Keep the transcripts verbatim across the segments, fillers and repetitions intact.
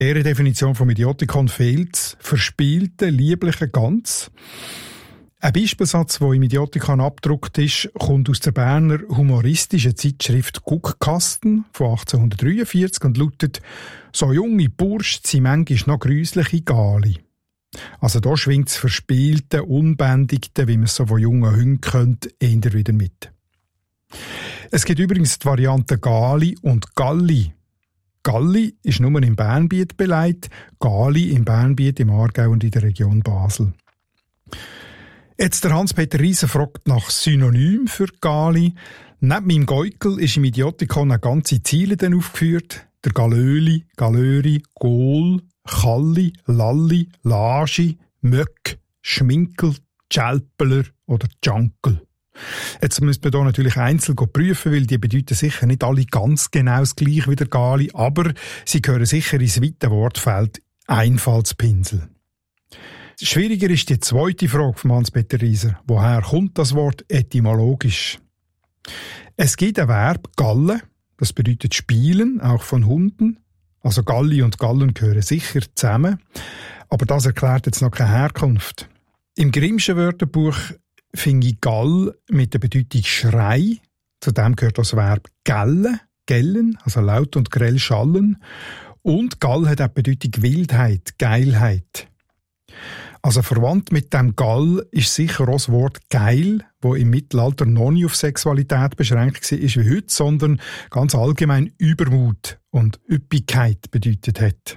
Ihre Definition vom Idiotikon fehlt das verspielte, liebliche Ganz. Ein Beispielsatz, der im Idiotikon abgedruckt ist, kommt aus der Berner humoristischen Zeitschrift Guckkasten von achtzehnhundertdreiundvierzig und lautet «So junge Bursch sind manchmal noch grüsliche Gali». Also da schwingt das Verspielte, Unbändigte, wie man es so von jungen Hunden kennt, eher wieder mit. Es gibt übrigens die Varianten Gali und Galli. Galli ist nur im Bernbiet beleidigt, Gali im Bernbiet, im Aargau und in der Region Basel. Jetzt der Hans-Peter Riese fragt nach Synonym für Gali. Neben meinem Geukel ist im Idiotikon eine ganze Ziele dann aufgeführt. Der Galöli, Galöri, Gol, Kalli, Lalli, Laschi, Möck, Schminkel, Tschälpeler oder Junkel. Jetzt müsste man hier natürlich einzeln prüfen, weil die bedeuten sicher nicht alle ganz genau das Gleiche wie der Gali, aber sie gehören sicher ins weite Wortfeld Einfallspinsel. Schwieriger ist die zweite Frage von Hans-Peter Rieser. Woher kommt das Wort etymologisch? Es gibt ein Verb Galle, das bedeutet spielen, auch von Hunden. Also Galli und Gallen gehören sicher zusammen, aber das erklärt jetzt noch keine Herkunft. Im Grimmschen Wörterbuch finde ich Gall mit der Bedeutung Schrei. Zudem gehört das Verb gellen, gellen, also laut und grell schallen. Und Gall hat auch die Bedeutung Wildheit, Geilheit. Also verwandt mit dem Gall ist sicher auch das Wort geil, wo im Mittelalter noch nicht auf Sexualität beschränkt war wie heute, sondern ganz allgemein Übermut und Üppigkeit bedeutet hat.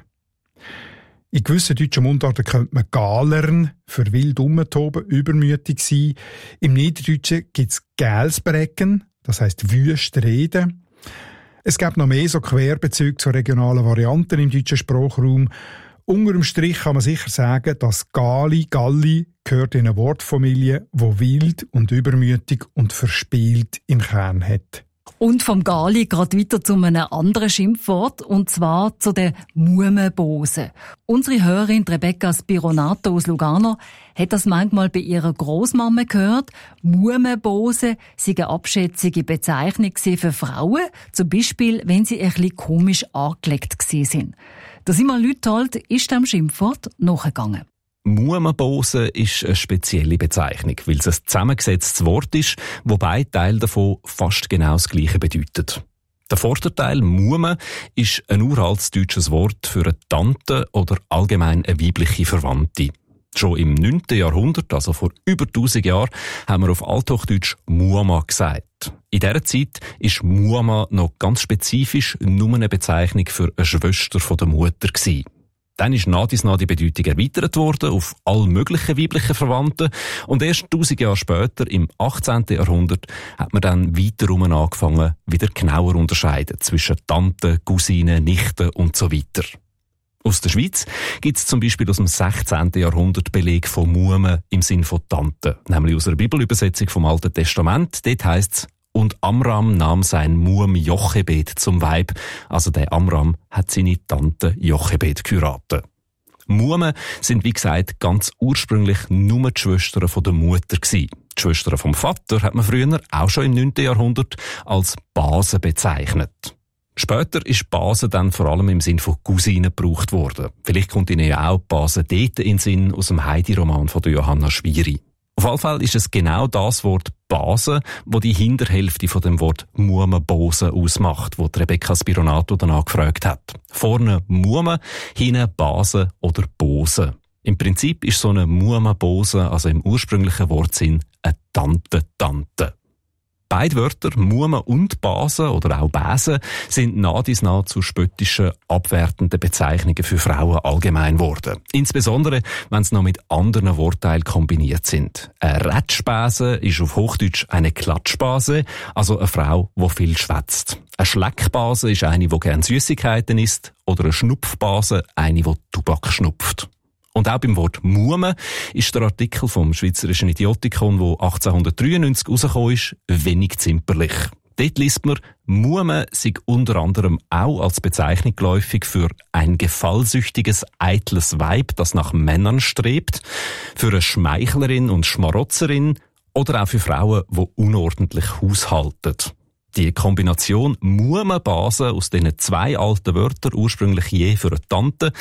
In gewissen deutschen Mundarten könnte man galern, für wild umtoben, übermütig sein. Im Niederdeutschen gibt es Gälsbrecken, das heisst wüst reden. Es gibt noch mehr so Querbezüge zu regionalen Varianten im deutschen Sprachraum. Unter dem Strich kann man sicher sagen, dass Gali, Galli gehört in eine Wortfamilie, die wild und übermütig und verspielt im Kern hat. Und vom Gali gerade weiter zu einem anderen Schimpfwort, und zwar zu der Mumenbose. Unsere Hörerin Rebecca Spironato aus Lugano hat das manchmal bei ihrer Großmama gehört. Mumenbose sei eine abschätzige Bezeichnung für Frauen, zum Beispiel, wenn sie ein bisschen komisch angelegt sind. Der Simon Lüthold ist dem Schimpfwort nachgegangen. Mumenbose ist eine spezielle Bezeichnung, weil es ein zusammengesetztes Wort ist, wo beide Teile davon fast genau das Gleiche bedeuten. Der Vorderteil Mume ist ein uraltes deutsches Wort für eine Tante oder allgemein eine weibliche Verwandte. Schon im neunten Jahrhundert, also vor über tausend Jahren, haben wir auf Althochdeutsch Muama gesagt. In dieser Zeit ist Muama noch ganz spezifisch nur eine Bezeichnung für eine Schwester von der Mutter gewesen. Dann ist nach dies nach die Bedeutung erweitert worden auf all möglichen weiblichen Verwandten und erst tausend Jahre später, im achtzehnten Jahrhundert, hat man dann weiterum angefangen, wieder genauer unterscheiden zwischen Tanten, Cousinen, Nichten und so weiter. Aus der Schweiz gibt es zum Beispiel aus dem sechzehnten Jahrhundert Beleg von Mume im Sinn von Tante, nämlich aus einer Bibelübersetzung vom Alten Testament. Dort heisst es: Und Amram nahm sein Muam Jochebed zum Weib. Also der Amram hat seine Tante Jochebed geheiratet. Mume sind, wie gesagt, ganz ursprünglich nur die Schwestern von der Mutter gewesen. Die Schwestern vom Vater hat man früher, auch schon im neunten Jahrhundert, als Base bezeichnet. Später ist Base dann vor allem im Sinn von Cousine gebraucht worden. Vielleicht kommt Ihnen ja auch Base dort in den Sinn aus dem Heidi-Roman von Johanna Schwiri. Auf jeden Fall ist es genau das Wort Base, wo die Hinterhälfte von dem Wort Mumenbose ausmacht, wo Rebecca Spironato danach gefragt hat. Vorne Mume, hinten Base oder Bose. Im Prinzip ist so eine Mumenbose, also im ursprünglichen Wortsinn, eine Tante-Tante. Beide Wörter, Mume und Base oder auch Bäse, sind nah dies nah zu spöttischen, abwertenden Bezeichnungen für Frauen allgemein geworden. Insbesondere, wenn sie noch mit anderen Wortteilen kombiniert sind. Eine Rätschbase ist auf Hochdeutsch eine Klatschbase, also eine Frau, die viel schwätzt. Eine Schleckbase ist eine, die gerne Süßigkeiten isst, oder eine Schnupfbase, eine, die Tobak schnupft. Und auch beim Wort Mume ist der Artikel vom Schweizerischen Idiotikon, der achtzehnhundertdreiundneunzig rausgekommen ist, wenig zimperlich. Dort liest man, Mume sei unter anderem auch als Bezeichnung geläufig für ein gefallsüchtiges, eitles Weib, das nach Männern strebt, für eine Schmeichlerin und Schmarotzerin oder auch für Frauen, die unordentlich haushalten. Die Kombination Mumenbase aus diesen zwei alten Wörtern, ursprünglich je für eine Tante,